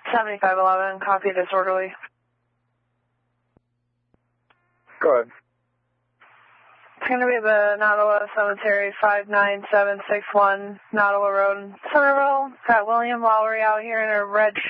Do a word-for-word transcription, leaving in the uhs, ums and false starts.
seventy-five eleven, copy disorderly. Go ahead. It's going to be the Nottawa Cemetery, five nine seven six one, Nottawa Road, Somerville. Got William Lowry out here in a red shirt.